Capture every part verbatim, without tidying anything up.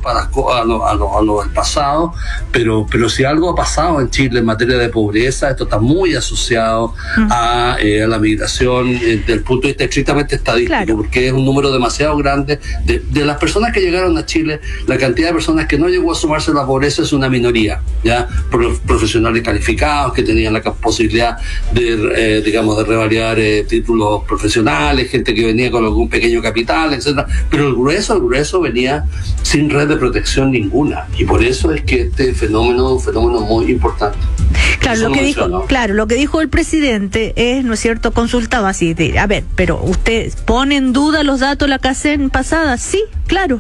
culpa a, las, a, lo, a, lo, a lo del pasado, pero, pero si algo ha pasado en Chile en materia de pobreza, esto está muy asociado mm. a, eh, a la migración eh, desde el punto de vista estrictamente estadístico, claro. porque es un número demasiado grande. De, de las personas que llegaron a Chile, la cantidad de personas que no llegó a sumarse a la pobreza es una minoría, ya Pro, profesionales calificados que tenían la posibilidad de, eh, digamos, de revalidar eh, títulos profesionales, gente que venía con algún pequeño capital, etcétera. Pero el grueso, el grueso venía sin red de protección ninguna, y por eso es que este fenómeno es un fenómeno muy importante. Claro, lo que dijo, claro, lo que dijo el presidente es, ¿no es cierto?, consultaba así, de, a ver, pero ¿usted pone en duda los datos de la CACEN pasada? Sí, claro.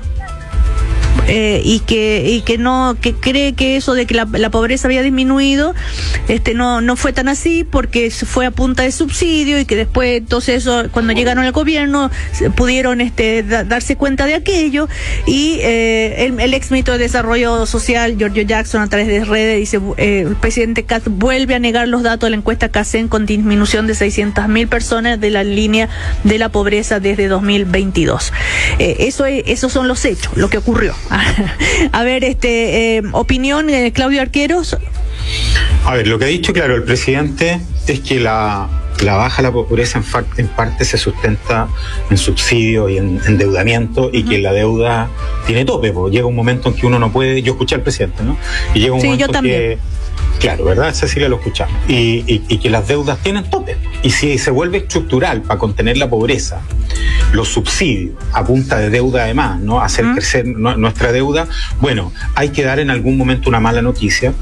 Eh, y que y que no que cree que eso de que la, la pobreza había disminuido este no no fue tan así, porque fue a punta de subsidio, y que después entonces eso, cuando llegaron al gobierno pudieron este da, darse cuenta de aquello, y eh, el, el ex ministro de Desarrollo Social, Giorgio Jackson, a través de redes dice eh, el presidente Katz vuelve a negar los datos de la encuesta CACEN con disminución de seiscientas mil personas de la línea de la pobreza desde dos mil veintidós. Eh, eso es, esos son los hechos, lo que ocurrió. A ver, este eh, opinión, eh, Claudio Arqueros. A ver, lo que ha dicho, claro, el presidente es que la, la baja de la pobreza en, fa- en parte se sustenta en subsidio y en endeudamiento, y uh-huh. que la deuda tiene tope, porque llega un momento en que uno no puede. Yo escuché al presidente, ¿no? Y llega un sí, momento yo también. que. Claro, ¿verdad? Cecilia, lo escuchamos. Y, y, y que las deudas tienen tope. Y si se vuelve estructural para contener la pobreza, los subsidios a punta de deuda además, ¿no? Hacer ¿Mm? crecer no, nuestra deuda, bueno, hay que dar en algún momento una mala noticia,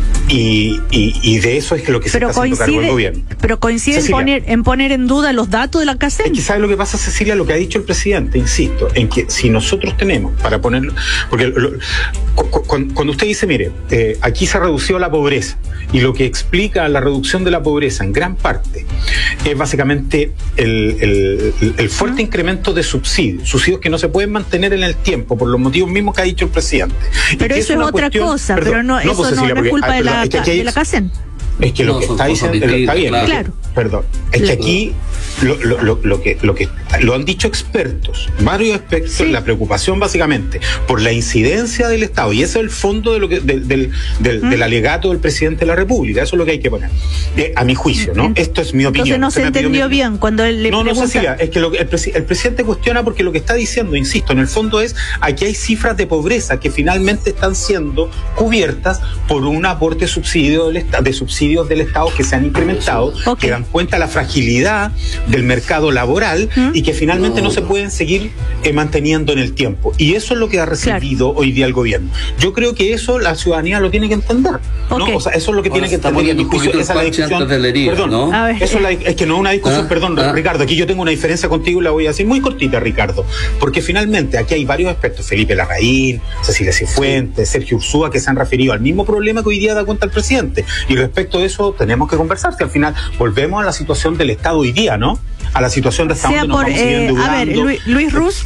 y, y, y de eso es que lo que pero se está haciendo cargo el gobierno. Pero coincide en poner, en poner en duda los datos de la CACEN. Es que ¿sabe lo que pasa, Cecilia? Lo que ha dicho el presidente, insisto, en que si nosotros tenemos, para ponerlo, porque lo, cu- cu- cuando usted dice, mire, eh, aquí se redució la pobreza, y lo que explica la reducción de la pobreza en gran parte es básicamente el, el, el fuerte incremento de subsidios, subsidios que no se pueden mantener en el tiempo por los motivos mismos que ha dicho el presidente. Pero eso es, es otra cuestión, cosa, perdón, pero no, no eso pues, Cecilia, no, no es culpa porque, de, la, es que hay, de la CACEN. Es que lo no, que está diciendo está bien, claro. claro. Perdón, es que aquí lo, lo, lo, lo que lo que lo han dicho expertos, varios expertos, sí. La preocupación básicamente por la incidencia del Estado, y ese es el fondo de lo que del del, del, ¿Mm? del alegato del presidente de la República. Eso es lo que hay que poner, eh, a mi juicio, ¿no? Esto es mi opinión. Entonces no se, se entendió mi... bien cuando él le no, pregunta. No, Cecilia, es que lo, el, presi- el presidente cuestiona porque lo que está diciendo, insisto, en el fondo es aquí hay cifras de pobreza que finalmente están siendo cubiertas por un aporte subsidio del est- de subsidios del Estado que se han incrementado, okay. que dan cuenta de la fragilidad del mercado laboral, ¿Mm? y que finalmente no. no se pueden seguir eh, manteniendo en el tiempo. Y eso es lo que ha recibido claro. hoy día el gobierno. Yo creo que eso la ciudadanía lo tiene que entender, ¿no? Okay. O sea, eso es lo que Ahora tiene que entender. Y a mi juicio, esa es la discusión. Hería, perdón, ¿no? eso es, la, es que no es una discusión, ¿Ah? perdón, ¿Ah? Ricardo, aquí yo tengo una diferencia contigo y la voy a decir muy cortita, Ricardo, porque finalmente aquí hay varios expertos, Felipe Larraín, Cecilia Cifuentes, Sergio Ursúa, que se han referido al mismo problema que hoy día da cuenta el presidente. Y respecto de eso tenemos que conversar, que al final volvemos a la situación del Estado hoy día, ¿no? A la situación de Estado donde nos vamos eh, endeudando. A ver, Luis, Luis Ruz.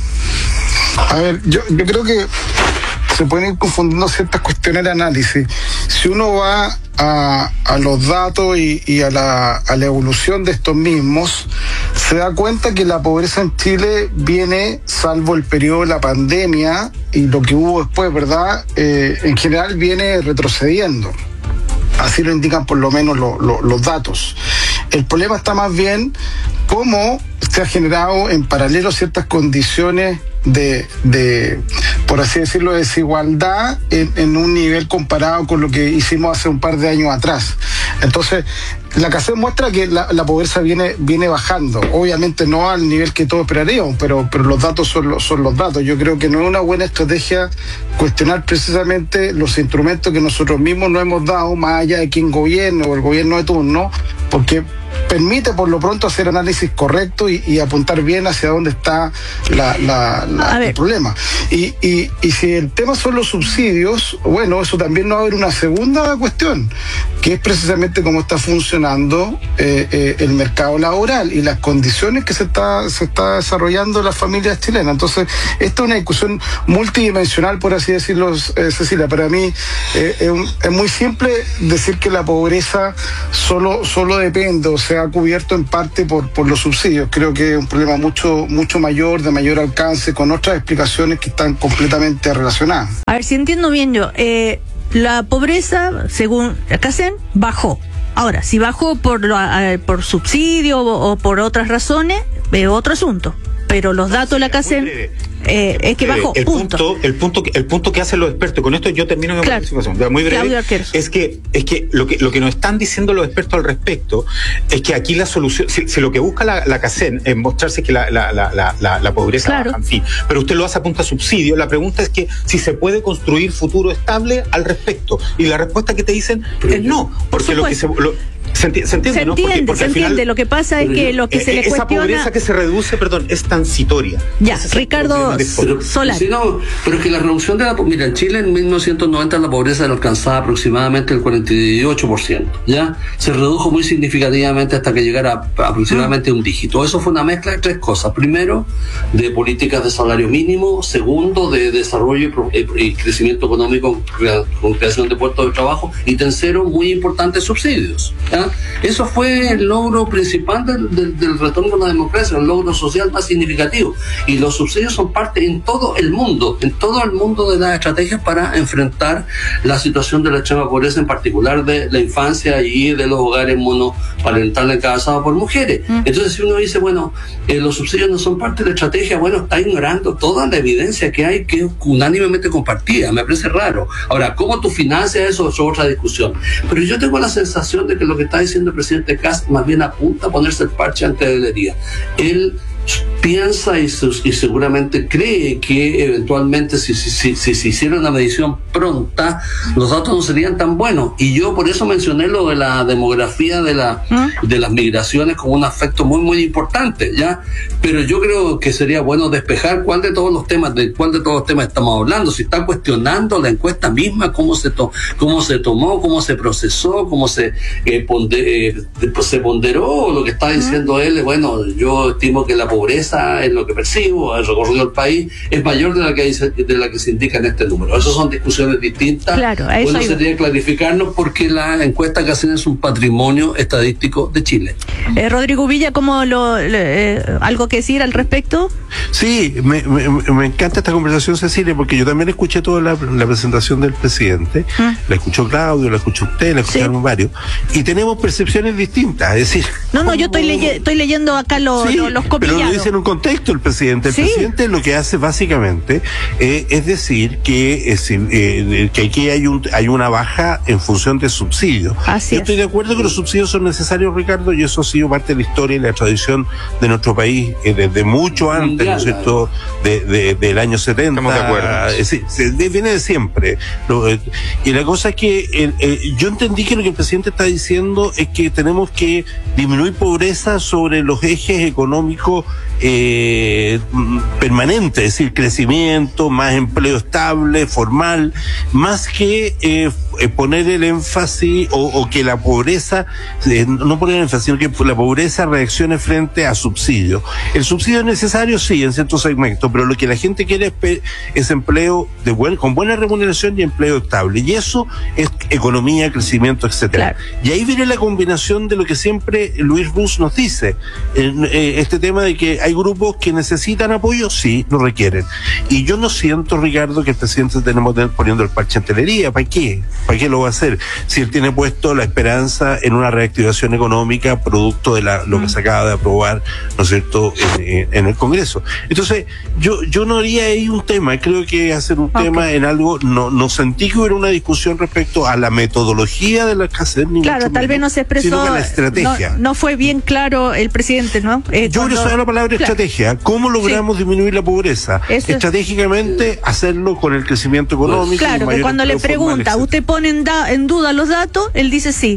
A ver, yo, yo creo que se pueden ir confundiendo ciertas cuestiones de análisis. Si uno va a, a los datos y, y a, la, a la evolución de estos mismos, se da cuenta que la pobreza en Chile viene, salvo el periodo de la pandemia y lo que hubo después, ¿verdad? Eh, en general viene retrocediendo. Así lo indican por lo menos lo, lo, los datos. El problema está más bien cómo se ha generado en paralelo ciertas condiciones de, de por así decirlo, de desigualdad en, en un nivel comparado con lo que hicimos hace un par de años atrás. Entonces, la CACEN muestra que la, la pobreza viene viene bajando, obviamente no al nivel que todos esperaríamos, pero, pero los datos son los, son los datos. Yo creo que no es una buena estrategia cuestionar precisamente los instrumentos que nosotros mismos nos hemos dado, más allá de quien gobierne o el gobierno de turno, porque permite por lo pronto hacer análisis correcto y, y apuntar bien hacia dónde está la, la, la, el problema. Y, y, y si el tema son los subsidios, bueno, eso también nos va a haber una segunda cuestión, que es precisamente cómo está funcionando eh, eh, el mercado laboral y las condiciones que se está, se está desarrollando en las familias chilenas. Entonces, esta es una discusión multidimensional, por así decirlo, eh, Cecilia. Para mí eh, es, un, es muy simple decir que la pobreza solo, solo depende, o sea, ha cubierto en parte por, por los subsidios. Creo que es un problema mucho, mucho mayor, de mayor alcance, con otras explicaciones que están completamente relacionadas. A ver, si entiendo bien yo, eh, la pobreza, según CACEN, bajó. Ahora, si bajó por, lo, eh, por subsidio o, o por otras razones, es otro asunto. Pero los datos de la CACEN eh, es que bajó, el punto. punto el punto que el punto que hacen los expertos, con esto yo termino mi claro. participación muy breve, es que es que lo que lo que nos están diciendo los expertos al respecto es que aquí la solución, si, si lo que busca la, la CACEN es mostrarse que la la la la, la pobreza claro. baja, en fin, pero usted lo hace a punta de subsidio, la pregunta es que si se puede construir futuro estable al respecto, y la respuesta que te dicen es no, porque por lo que se lo, Se entiende, se entiende, se ¿no? entiende, porque, porque se al final, entiende. Lo que pasa es que lo que se le esa cuestiona... pobreza que se reduce, perdón, es transitoria. Ya, Ricardo Solari. Sí, no, pero es que la reducción de la... Mira, en Chile en mil novecientos noventa la pobreza alcanzaba aproximadamente el cuarenta y ocho por ciento, ¿ya? Se redujo muy significativamente hasta que llegara a aproximadamente un dígito. Eso fue una mezcla de tres cosas. Primero, de políticas de salario mínimo. Segundo, de desarrollo y crecimiento económico con creación de puestos de trabajo. Y tercero, muy importantes subsidios, ¿ya? Eso fue el logro principal del, del, del retorno a la democracia, el logro social más significativo. Y los subsidios son parte en todo el mundo, en todo el mundo de las estrategias para enfrentar la situación de la extrema pobreza, en particular de la infancia y de los hogares monoparentales encabezados por mujeres. Mm. Entonces, si uno dice, bueno, eh, los subsidios no son parte de la estrategia, bueno, está ignorando toda la evidencia que hay, que es unánimemente compartida. Me parece raro. Ahora, ¿cómo tú financias eso? Es otra discusión. Pero yo tengo la sensación de que lo que está diciendo el presidente Kast más bien apunta a ponerse el parche antes de la herida. Él piensa y, y seguramente cree que eventualmente si se si, si, si hiciera una medición pronta los datos no serían tan buenos, y yo por eso mencioné lo de la demografía de la ¿Mm? de las migraciones como un aspecto muy muy importante, ya, pero yo creo que sería bueno despejar cuál de todos los temas de cuál de todos los temas estamos hablando, si está cuestionando la encuesta misma, cómo se to, cómo se tomó, cómo se procesó, cómo se eh, ponde, eh, se ponderó, lo que está diciendo ¿Mm? él, bueno, yo estimo que la pobreza, en lo que percibo, el recorrido del país, es mayor de la que dice, de la que se indica en este número. Esas son discusiones distintas. Claro, a eso bueno, hay... sería clarificarnos porque la encuesta que hacen es un patrimonio estadístico de Chile. Eh, Rodrigo Villa, ¿cómo lo, eh, algo que decir al respecto? Sí, me, me, me encanta esta conversación, Cecilia, porque yo también escuché toda la, la presentación del presidente, ¿Mm? La escuchó Claudio, la escuchó usted, la escucharon sí. varios, y tenemos percepciones distintas, es decir... No, no, yo estoy, leye, estoy leyendo acá lo, sí, lo, los copillados. Pero lo dice en un contexto el presidente. El ¿Sí? presidente lo que hace básicamente eh, es decir que, es, eh, que aquí hay, un, hay una baja en función de subsidios. Así yo estoy es. de acuerdo que los subsidios son necesarios, Ricardo, y eso ha sido parte de la historia y la tradición de nuestro país eh, desde mucho antes, ¿no es cierto?, de, de, del año setenta. Estamos de acuerdo. Eh, sí, se, de, viene de siempre. Lo, eh, y la cosa es que eh, eh, yo entendí que lo que el presidente está diciendo es que tenemos que disminuir pobreza sobre los ejes económicos eh, permanentes, es decir, crecimiento, más empleo estable, formal, más que eh, poner el énfasis o, o que la pobreza, eh, no poner el énfasis, sino que la pobreza reaccione frente a subsidios. El subsidio es necesario, sí, en ciertos segmentos, pero lo que la gente quiere es, es empleo de buen, con buena remuneración y empleo estable. Y eso es economía, crecimiento, etcétera. Claro. Y ahí viene la combinación de lo que siempre Luis Ruz nos dice, eh, eh, este tema de que hay grupos que necesitan apoyo, sí, lo requieren. Y yo no siento, Ricardo, que el presidente tenemos poniendo el parche en telería. ¿Para qué? ¿Para qué lo va a hacer? Si él tiene puesto la esperanza en una reactivación económica producto de la, lo que se acaba de aprobar, ¿no es cierto?, en, en el Congreso. Entonces, yo yo no haría ahí un tema, creo que hacer un okay. tema en algo, no, no sentí que hubiera una discusión respecto a la metodología de la CACEN, ni claro, tal vez no se expresó, sino que la estrategia. No, no fue bien claro el presidente, ¿no? Eh, yo cuando... uso la palabra claro. estrategia. ¿Cómo logramos sí. disminuir la pobreza? Eso Estratégicamente, es... hacerlo con el crecimiento económico. Claro, que cuando le pregunta, formal, ¿usted pone en, da, en duda los datos? Él dice sí.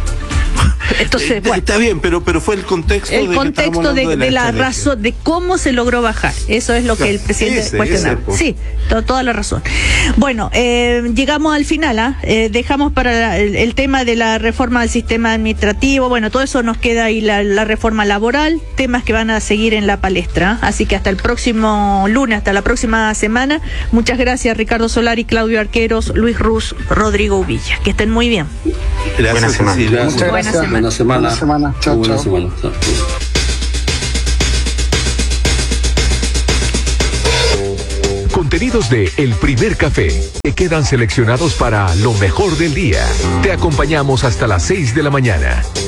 Entonces, está, bueno, está bien, pero pero fue el contexto el de contexto de, de, la, de la razón de cómo se logró bajar. Eso es lo claro, que el presidente ese, cuestionaba. Ese sí, to, toda la razón. Bueno, eh, llegamos al final, ¿eh? Eh, dejamos para el, el tema de la reforma del sistema administrativo. Bueno, todo eso nos queda ahí, la, la reforma laboral, temas que van a seguir en la palestra. Así que hasta el próximo lunes, hasta la próxima semana. Muchas gracias, Ricardo Solari, Claudio Arqueros, Luis Ruz, Rodrigo Villa. Que estén muy bien. Gracias, Buena semana. Cecilia. Muchas gracias. Buena semana. Buena semana. Chao, Buena chao. semana. Chao. Contenidos de El Primer Café que quedan seleccionados para lo mejor del día. Te acompañamos hasta las seis de la mañana.